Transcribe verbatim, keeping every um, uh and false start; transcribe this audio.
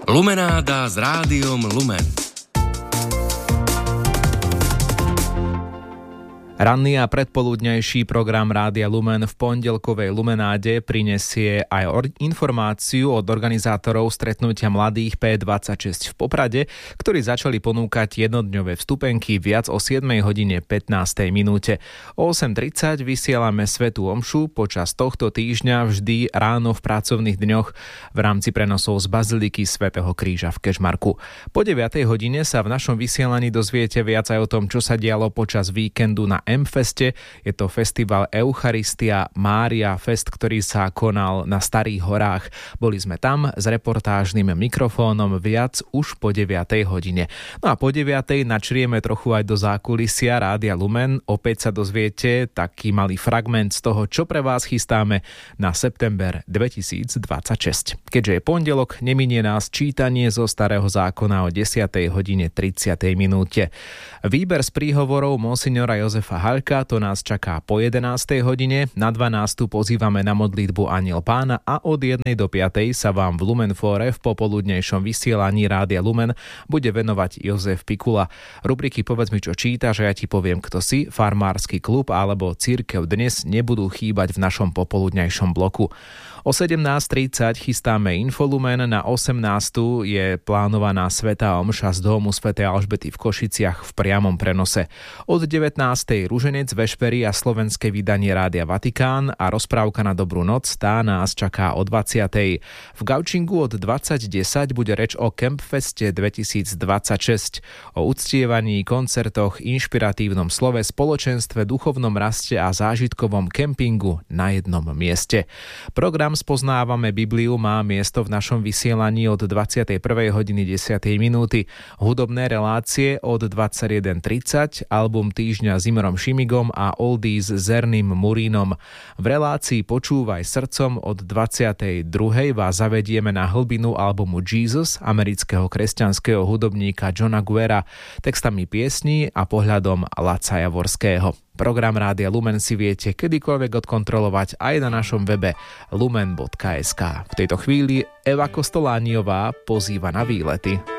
Lumenáda s rádiom Lumen. Ranný a predpoludňajší program Rádia Lumen v pondelkovej Lumenáde prinesie aj or- informáciu od organizátorov stretnutia mladých pé dvadsaťšesť v Poprade, ktorí začali ponúkať jednodňové vstupenky viac o siedmej hodine pätnástej minúte. O osem tridsať vysielame svätú omšu počas tohto týždňa vždy ráno v pracovných dňoch v rámci prenosov z Baziliky svätého Kríža v Kežmarku. Po deviatej hodine sa v našom vysielaní dozviete viac aj o tom, čo sa dialo počas víkendu na M-feste. Je to festival Eucharistia Mária Fest, ktorý sa konal na Starých horách. Boli sme tam s reportážnym mikrofónom viac už po deviatej hodine. No a po deviatej načrieme trochu aj do zákulisia Rádia Lumen. Opäť sa dozviete taký malý fragment z toho, čo pre vás chystáme na september dvetisícdvadsaťšesť. Keďže je pondelok, neminie nás čítanie zo Starého zákona o desiatej hodine tridsiatej minúte. Výber z príhovorov monsignora Jozefa Halka, to nás čaká po jedenástej hodine, na dvanástu pozývame na modlitbu Anjel Pána a od jednej do piatej sa vám v Lumenfóre v popoludnejšom vysielaní Rádia Lumen bude venovať Jozef Pikula. Rubriky Povedz mi, čo čítaš a ja ti poviem, kto si, farmársky klub alebo cirkev dnes nebudú chýbať v našom popoludňajšom bloku. O sedemnásť tridsať chystáme Infolumen, na osemnástu je plánovaná svätá omša z domu svätej Alžbety v Košiciach v priamom prenose. Od devätnástej Ruženec, vešpery a slovenské vydanie Rádia Vatikán a rozprávka na dobrú noc, tá nás čaká o dvadsiatej. V Gaučingu od dvadsať desať bude reč o Campfeste dvetisícdvadsaťšesť, o uctievaní, koncertoch, inšpiratívnom slove, spoločenstve, duchovnom raste a zážitkovom kempingu na jednom mieste. Program Spoznávame Bibliu má miesto v našom vysielaní od dvadsiatej prvej hodiny desiatej minúty. Hudobné relácie od dvadsaťjeden tridsať, album týždňa s Imrom Šimigom a oldies s Erným Murínom. V relácii Počúvaj srdcom od dvadsiatej druhej vás zavedieme na hlbinu albumu Jesus amerického kresťanského hudobníka Johna Guera, textami piesní a pohľadom Laca Javorského. Program Rádia Lumen si viete kedykoľvek odkontrolovať aj na našom webe lumen bodka es ká. V tejto chvíli Eva Kostolániová pozýva na výlety.